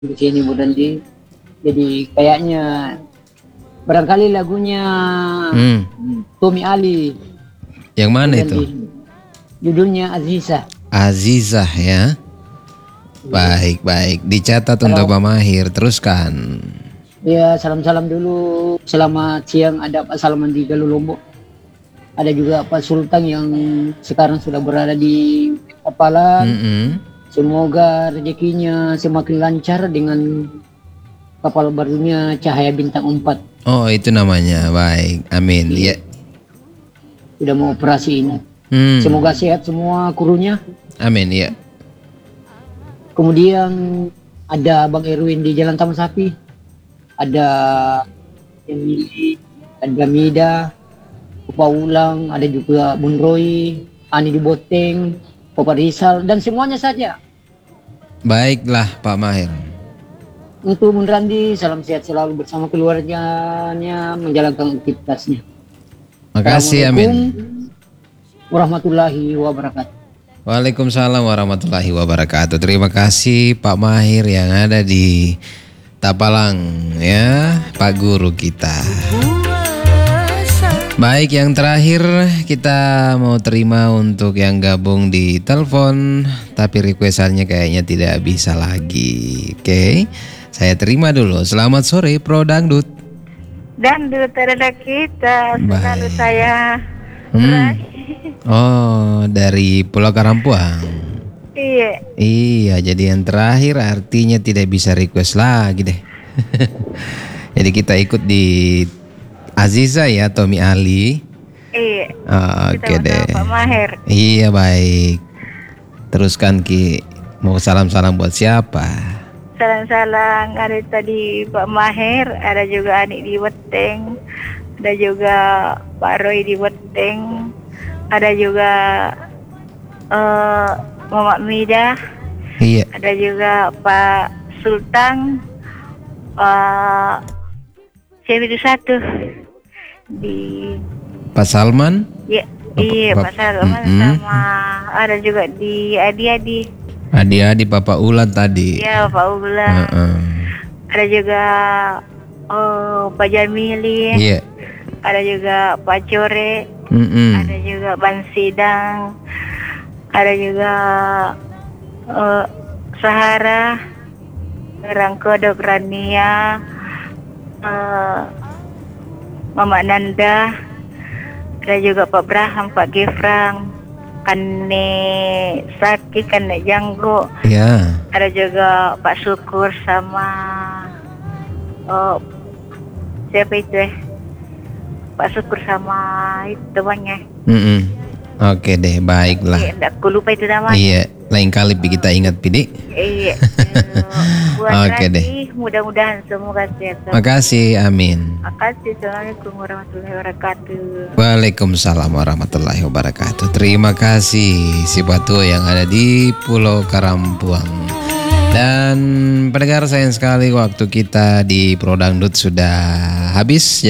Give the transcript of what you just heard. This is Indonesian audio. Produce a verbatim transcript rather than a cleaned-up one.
Di sini Bu Randi. Jadi kayaknya barangkali lagunya Hmm. Tommy Ali. Yang mana Bu itu? Randi. Judulnya Aziza. Azizah ya. Baik, baik. Dicatat Kalau- untuk Pak Mahir. Teruskan. Ya, salam-salam dulu. Selamat siang, ada Pak Salman di Galuh Lombok. Ada juga Pak Sultan yang sekarang sudah berada di Kapalan. Mm-mm. Semoga rezekinya semakin lancar dengan kapal barunya Cahaya Bintang empat. Oh, itu namanya. Baik. Amin. Ya. Sudah mau operasi ini. Hmm. Semoga sehat semua krunya. Amin. Ya. Kemudian ada Bang Erwin di Jalan Taman Sapi. Ada Emily, ada Mida, Papa Ulang, ada juga Bun Roy, Ani di Boteng, Papa Rizal, dan semuanya saja. Baiklah Pak Mahir. Untuk Bun Randi, salam sehat selalu bersama keluarganya menjalankan aktivitasnya. Makasih. Assalamualaikum Amin. warahmatullahi wabarakatuh. Waalaikumsalam warahmatullahi wabarakatuh. Terima kasih Pak Mahir yang ada di Tapalang ya, Pak Guru kita. Baik, yang terakhir kita mau terima untuk yang gabung di telepon, tapi requestannya kayaknya tidak bisa lagi. Oke, saya terima dulu. Selamat sore Pro Dangdut. Dangdut ada kita, selalu Baik. saya Hmm. Rai. Oh, dari Pulau Karampuang. Iya, Iya, jadi yang terakhir artinya tidak bisa request lagi deh. Jadi kita ikut di Aziza ya, Tommy Ali. iya. Oh, Kita Oke deh. bersama Pak Maher. Iya, baik. Teruskan Ki. Mau salam-salam buat siapa? Salam-salam ada tadi Pak Maher, ada juga Anik di Weteng, ada juga Pak Roy di Weteng, ada juga eh Mama Mida, Iya. ada juga Pak Sultan, Pak siapa itu satu di Pak Salman. ya, Bapak- iya Bap- Pak Salman Mm-mm. sama ada juga di Adi-Adi, Adi-adi Papa Ulan tadi. ya Pak Ulan, Heeh. ada juga oh Pak Jamili, Iya. ada juga Pak Core, Mm-mm. ada juga Ban Sidang, ada juga eh, Sahara, Rangkodok Rania, eh, Mama Nanda, ada juga Pak Braham, Pak Gefrang, Kane Saki, Kane Janggo, Ya. ada juga Pak Syukur sama oh, siapa itu eh? Pak Syukur sama itu temannya. Mm-mm. Oke deh, baiklah. Iya, enggak, aku lupa itu namanya. Iya, lain kali kita ingat Pidi. Iya. Eh, Buat Oke deh. Randi, mudah-mudahan semoga sehat. Makasih, amin. Makasih. Assalamualaikum warahmatullahi wabarakatuh. Waalaikumsalam warahmatullahi wabarakatuh. Terima kasih si Batu yang ada di Pulau Karampuang. Dan pendengar sayang sekali, waktu kita di Pro Dangdut sudah habis.